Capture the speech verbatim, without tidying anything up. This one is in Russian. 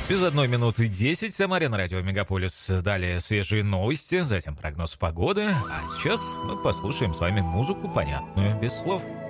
Без одной минуты десять в Самаре на радио Мегаполис. Далее свежие новости, затем прогноз погоды. А сейчас мы послушаем с вами музыку, понятную без слов.